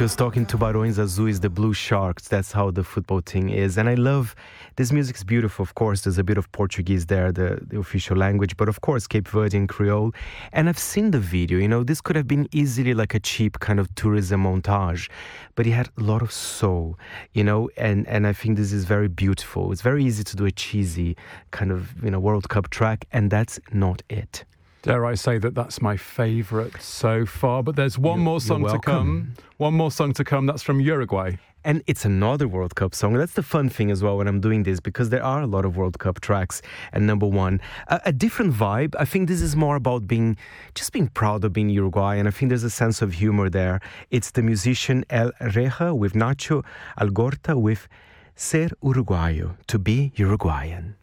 She was talking Tubarões Azuis, the Blue Sharks. That's how the football team is. And I love, this music is beautiful. Of course, there's a bit of Portuguese there, the official language, but of course, Cape Verdean Creole. And I've seen the video, you know, this could have been easily like a cheap kind of tourism montage, but it had a lot of soul, you know, and I think this is very beautiful. It's very easy to do a cheesy kind of, you know, World Cup track, and that's not it. Dare I say that that's my favourite so far, but there's one more song to come. One more song to come, that's from Uruguay. And it's another World Cup song. That's the fun thing as well when I'm doing this, because there are a lot of World Cup tracks. And number one, a different vibe. I think this is more about being proud of being Uruguayan. I think there's a sense of humor there. It's the musician El Reja with Nacho Algorta with Ser Uruguayo, to be Uruguayan.